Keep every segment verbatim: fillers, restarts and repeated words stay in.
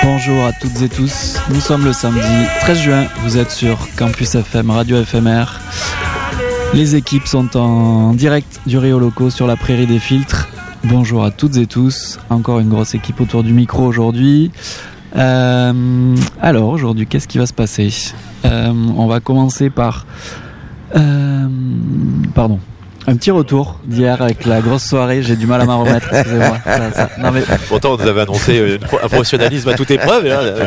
Bonjour à toutes et tous, nous sommes le samedi treize juin, vous êtes sur Campus F M, Radio F M R. Les équipes sont en direct du Rio Loco sur la prairie des filtres. Bonjour à toutes et tous, encore une grosse équipe autour du micro aujourd'hui. Euh, alors aujourd'hui, qu'est-ce qui va se passer ? euh, On va commencer par... Euh, pardon. Un petit retour d'hier avec la grosse soirée, j'ai du mal à m'en remettre, excusez-moi. Ça, ça. Non, mais... Pourtant, on nous avait annoncé un professionnalisme à toute épreuve. Et là,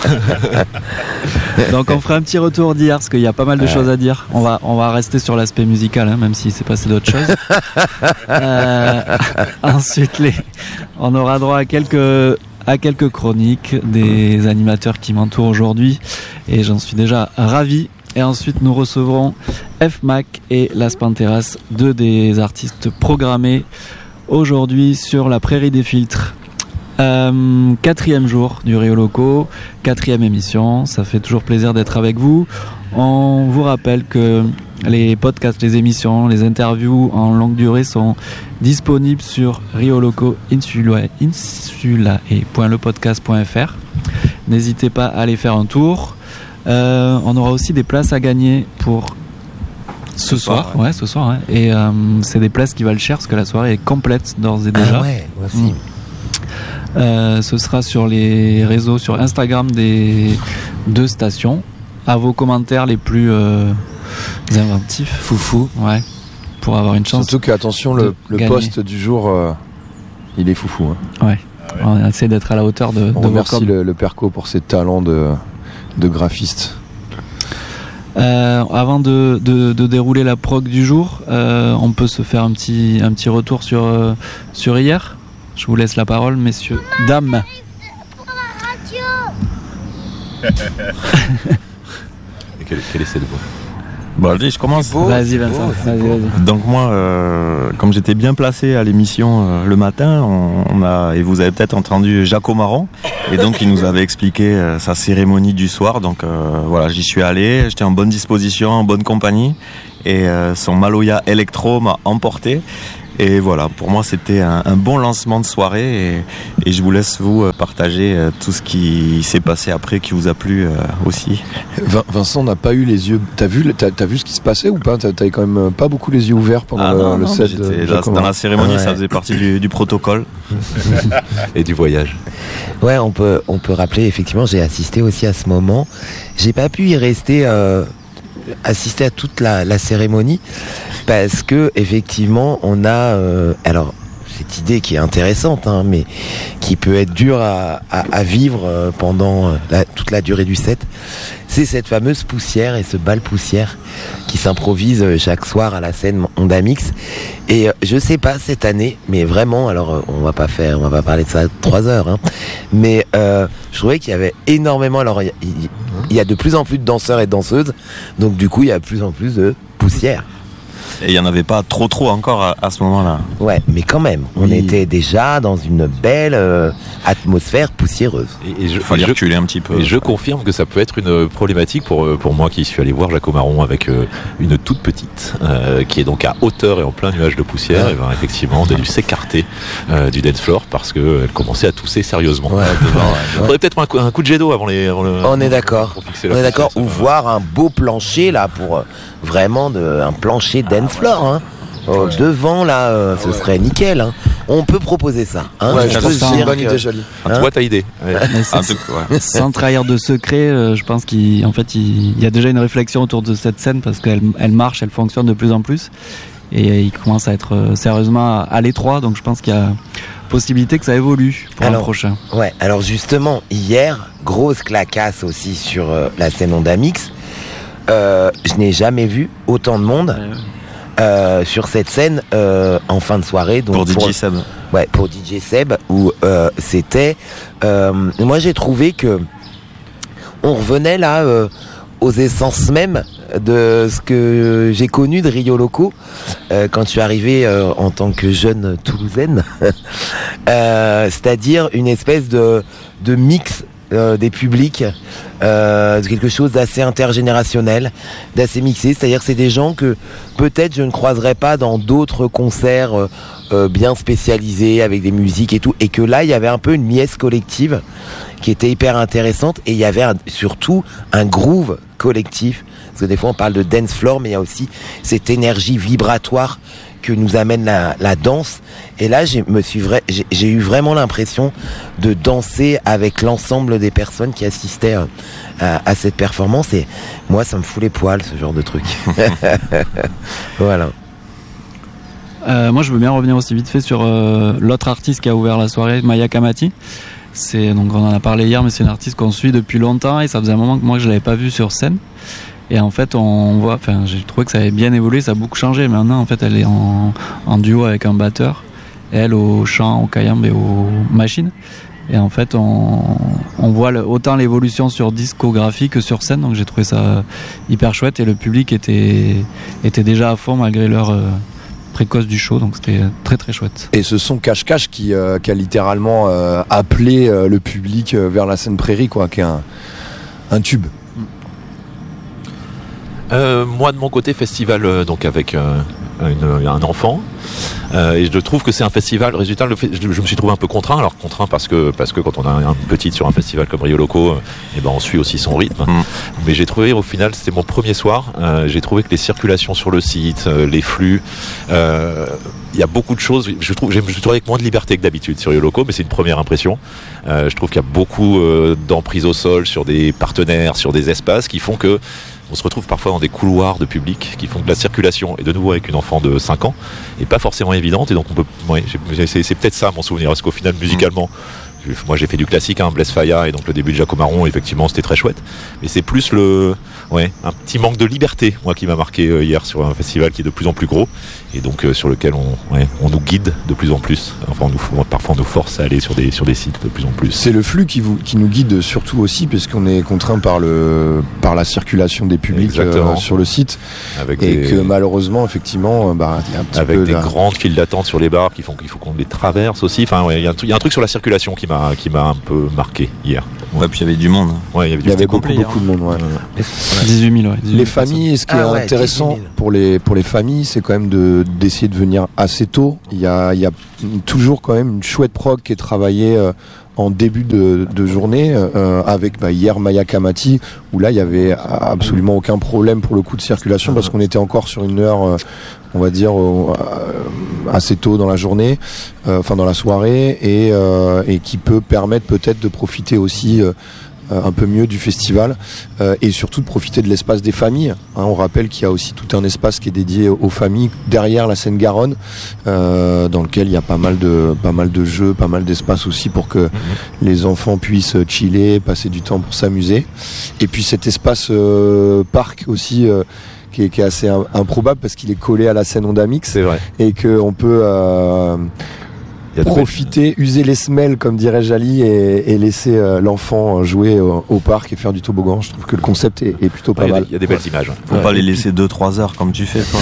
Donc, on fera un petit retour d'hier parce qu'il y a pas mal de ouais. choses à dire. On va, on va rester sur l'aspect musical, hein, même s'il s'est passé d'autres choses. euh, ensuite, les... on aura droit à quelques, à quelques chroniques des animateurs qui m'entourent aujourd'hui et j'en suis déjà ravi. Et ensuite, nous recevrons F M A C et Las Panteras, deux des artistes programmés aujourd'hui sur la prairie des filtres. Euh, quatrième jour du Rio Loco, quatrième émission, ça fait toujours plaisir d'être avec vous. On vous rappelle que les podcasts, les émissions, les interviews en longue durée sont disponibles sur Rio Loco Insulae point le podcast point f r. N'hésitez pas à aller faire un tour. Euh, on aura aussi des places à gagner pour ce, ce soir, soir ouais. ouais, ce soir, ouais. Et euh, c'est des places qui valent cher parce que la soirée est complète d'ores et déjà. Ah ouais, aussi. Mmh. Euh, ce sera sur les réseaux, sur Instagram des deux stations. À vos commentaires les plus euh, inventifs, foufou, ouais, pour avoir une chance. Surtout que attention, le, le post du jour, euh, il est foufou. Hein. Ouais. On essaie d'être à la hauteur de. On de remercie le, le Perco pour ses talents de. de graphiste. Euh, avant de, de, de dérouler la prog du jour, euh, on peut se faire un petit, un petit retour sur, euh, sur hier. Je vous laisse la parole, messieurs, dames. Et quel, quel est cette voix ? Bon, allez, je commence. Beau, vas-y, Vincent. Vas-y, vas-y. Donc moi, euh, comme j'étais bien placé à l'émission euh, le matin, on, on a, et vous avez peut-être entendu Jaco Marron, et donc il nous avait expliqué euh, sa cérémonie du soir. Donc euh, voilà, j'y suis allé, j'étais en bonne disposition, en bonne compagnie, et euh, son Maloya Electro m'a emporté. Et voilà, pour moi c'était un, un bon lancement de soirée, et, et je vous laisse vous partager euh, tout ce qui s'est passé après, qui vous a plu euh, aussi. Vincent n'a pas eu les yeux. T'as vu, t'as, t'as vu ce qui se passait ou pas ? T'avais quand même pas beaucoup les yeux ouverts pendant ah le, non, le non, set. De, là, dans la cérémonie, ouais. Ça faisait partie du, du protocole et du voyage. Ouais, on peut, on peut rappeler effectivement. J'ai assisté aussi à ce moment. J'ai pas pu y rester. Euh... assister à toute la, la cérémonie parce que effectivement on a euh, alors cette idée qui est intéressante hein, mais qui peut être dure à, à, à vivre euh, pendant la, toute la durée du set, c'est cette fameuse poussière et ce bal poussière qui s'improvise chaque soir à la scène Ondamix. Et euh, je sais pas cette année, mais vraiment, alors euh, on va pas faire, on va pas parler de ça trois heures, hein, mais euh, je trouvais qu'il y avait énormément. Alors il y, y, y a de plus en plus de danseurs et de danseuses, donc du coup il y a de plus en plus de poussière. Et il n'y en avait pas trop trop encore à, à ce moment-là. Ouais, mais quand même, on oui. était déjà dans une belle euh, atmosphère poussiéreuse. Et, et je, il fallait je, reculer un petit peu. Et je confirme que ça peut être une problématique pour, pour moi qui suis allé voir Jaco Marron avec euh, une toute petite, euh, qui est donc à hauteur et en plein nuage de poussière. Ouais. Et ben, effectivement, on a dû s'écarter euh, du dance floor parce qu'elle commençait à tousser sérieusement. Ouais, devant, ouais. Il faudrait peut-être un coup, un coup de jet d'eau avant, les, avant le... On est d'accord. On est d'accord. Ou voir un beau plancher là pour... Vraiment de, un plancher dance floor hein. Oh, ouais. Devant là euh, ce ouais. serait nickel hein. On peut proposer ça hein. Ouais, je pense que c'est une bonne idée jolie hein. Tu vois ta idée ouais. Ouais. Sans trahir de secret euh, je pense qu'il en fait, il, il y a déjà une réflexion autour de cette scène parce qu'elle elle marche, elle fonctionne de plus en plus et euh, il commence à être euh, sérieusement à, à l'étroit, donc je pense qu'il y a possibilité que ça évolue pour alors, le prochain. Ouais, alors justement hier grosse clacasse aussi sur euh, la scène Ondamix. Euh, je n'ai jamais vu autant de monde euh, sur cette scène euh, en fin de soirée. Donc pour D J Seb. Ouais, pour D J Seb, où euh, c'était. Euh, moi, j'ai trouvé que on revenait là euh, aux essences mêmes de ce que j'ai connu de Rio Loco euh, quand je suis arrivé euh, en tant que jeune Toulousaine, euh, c'est-à-dire une espèce de de mix. Euh, des publics, euh, quelque chose d'assez intergénérationnel, d'assez mixé, c'est-à-dire que c'est des gens que peut-être je ne croiserais pas dans d'autres concerts euh, euh, bien spécialisé avec des musiques et tout, et que là il y avait un peu une liesse collective qui était hyper intéressante, et il y avait un, surtout un groove collectif, parce que des fois on parle de dance floor, mais il y a aussi cette énergie vibratoire que nous amène la, la danse. Et là j'ai, me suis vra- j'ai, j'ai eu vraiment l'impression de danser avec l'ensemble des personnes qui assistaient à, à, à cette performance, et moi ça me fout les poils, ce genre de truc. Voilà. Euh, moi, je veux bien revenir aussi vite fait sur euh, l'autre artiste qui a ouvert la soirée, Maya Kamati. C'est, donc, on en a parlé hier, mais c'est une artiste qu'on suit depuis longtemps, et ça faisait un moment que moi, que je l'avais pas vue sur scène. Et en fait, on voit, enfin, j'ai trouvé que ça avait bien évolué, ça a beaucoup changé. Maintenant, en fait, elle est en, en duo avec un batteur, elle au chant, au kayambe et aux machines. Et en fait, on, on voit le, autant l'évolution sur discographie que sur scène. Donc, j'ai trouvé ça hyper chouette, et le public était, était déjà à fond malgré leur euh, précoce du show, donc c'était très très chouette. Et ce son cache-cache qui, euh, qui a littéralement euh, appelé euh, le public euh, vers la scène prairie, quoi, qui est un, un tube. Euh, moi de mon côté, festival euh, donc avec euh, une, un enfant, euh, et je trouve que c'est un festival. Résultat, le fait, je, je me suis trouvé un peu contraint. Alors contraint parce que parce que quand on a une petite sur un festival comme Rio Loco, euh, et ben on suit aussi son rythme. Mm. Mais j'ai trouvé au final, c'était mon premier soir. Euh, j'ai trouvé que les circulations sur le site, euh, les flux, il euh, y a beaucoup de choses. Je trouve, j'ai, je trouve avec moins de liberté que d'habitude sur Rio Loco, mais c'est une première impression. Euh, je trouve qu'il y a beaucoup euh, d'emprise au sol sur des partenaires, sur des espaces qui font que on se retrouve parfois dans des couloirs de public qui font que la circulation, et de nouveau avec une enfant de cinq ans, est pas forcément évidente, et donc on peut, ouais, j'ai, c'est, c'est peut-être ça mon souvenir, parce qu'au final musicalement, mmh. moi j'ai fait du classique, hein, Bless Faya, et donc le début de Jaco Marron, effectivement c'était très chouette, mais c'est plus le, ouais, un petit manque de liberté, moi, qui m'a marqué euh, hier sur un festival qui est de plus en plus gros, et donc euh, sur lequel on, ouais, on nous guide de plus en plus, enfin on nous, parfois on nous force à aller sur des, sur des sites de plus en plus. C'est le flux qui, vous, qui nous guide surtout aussi, parce qu'on est contraint par, le, par la circulation des publics euh, sur le site, avec et des... que malheureusement, effectivement, bah, y a un petit avec peu des la... grandes files d'attente sur les bars qui font qu'il faut qu'on les traverse aussi. Enfin, ouais, il y a un truc, il y a un truc sur la circulation qui m'a, qui m'a un peu marqué hier. Ouais, ouais, puis il y avait du monde. Ouais, il y avait, il y avait beaucoup, beaucoup de monde. Ouais. Ouais. dix-huit mille, ouais. dix-huit mille les familles, et ce qui ah, est ouais, intéressant pour les, pour les familles, c'est quand même de, d'essayer de venir assez tôt. Il y a, il y a toujours quand même une chouette prog qui est travaillée euh, en début de, de journée euh, avec bah, hier Maya Kamati, où là il y avait absolument aucun problème pour le coup de circulation, parce qu'on était encore sur une heure euh, on va dire euh, assez tôt dans la journée, euh, enfin dans la soirée, et, euh, et qui peut permettre peut-être de profiter aussi euh, un peu mieux du festival, euh, et surtout de profiter de l'espace des familles, hein. On rappelle qu'il y a aussi tout un espace qui est dédié aux familles derrière la scène Garonne, euh, dans lequel il y a pas mal de pas mal de jeux, pas mal d'espace aussi pour que mmh. les enfants puissent chiller, passer du temps pour s'amuser. Et puis cet espace euh, parc aussi, euh, qui est, qui est assez improbable parce qu'il est collé à la scène Ondamix, c'est vrai, et que on peut euh, profiter, user les semelles, comme dirait Jali, et, et laisser euh, l'enfant jouer au, au parc et faire du toboggan. Je trouve que le concept est, est plutôt pas ouais, mal. Il y a des belles images. Faut ouais. pas les laisser deux trois heures comme tu fais, toi.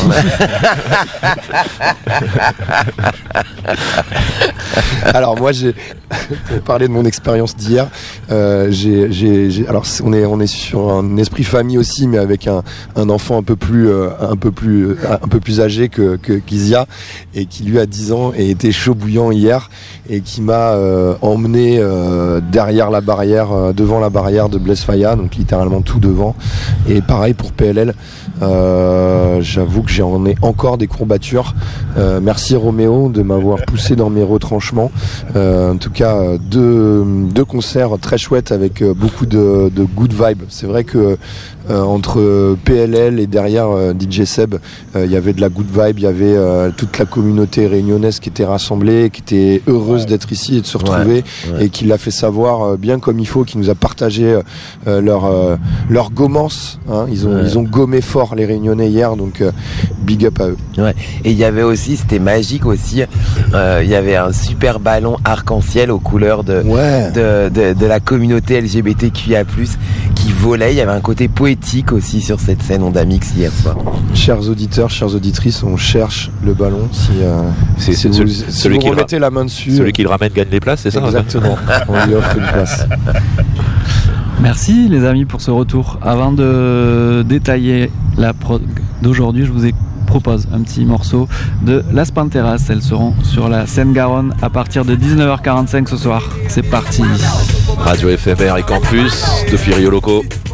Alors moi, j'ai, pour parler de mon expérience d'hier, euh, j'ai, j'ai, j'ai, alors on est, on est sur un esprit famille aussi, mais avec un, un enfant un peu plus, euh, un peu plus, un peu plus âgé que, que qu'Isia, et qui lui a dix ans et était chaud bouillant hier. Et qui m'a euh, emmené euh, derrière la barrière, euh, devant la barrière de Bless Faya, donc littéralement tout devant. Et pareil pour P L L, euh, j'avoue que j'en ai encore des courbatures. Euh, merci Roméo de m'avoir poussé dans mes retranchements. Euh, en tout cas, deux, deux concerts très chouettes avec euh, beaucoup de, de good vibes. C'est vrai que euh, entre P L L et derrière euh, D J Seb, il euh, y avait de la good vibe, il y avait euh, toute la communauté réunionnaise qui était rassemblée, qui était heureuse ouais. d'être ici et de se retrouver, ouais. Ouais. et qui l'a fait savoir euh, bien comme il faut, qui nous a partagé euh, leur euh, leur gommance, hein. Ils ont ouais. ils ont gommé fort les Réunionnais hier, donc euh, big up à eux. Ouais. Et il y avait aussi, c'était magique aussi, euh, il y avait un super ballon arc-en-ciel aux couleurs de ouais. de, de de la communauté L G B T Q I A plus, qui volait. Il y avait un côté poétique aussi sur cette scène Ondamix hier soir. Chers auditeurs, chères auditrices, on cherche le ballon. Si, euh, c'est, si c'est vous, celui, si celui vous qui remettez ra- la main dessus. Celui qui le ramène gagne les places, c'est ça? Exactement. On lui offre une place. Merci les amis pour ce retour. Avant de détailler la prog d'aujourd'hui, je vous ai propose un petit morceau de Las Panteras. Elles seront sur la Seine-Garonne à partir de dix-neuf heures quarante-cinq ce soir. C'est parti. Radio F M R et Campus depuis Rio Loco.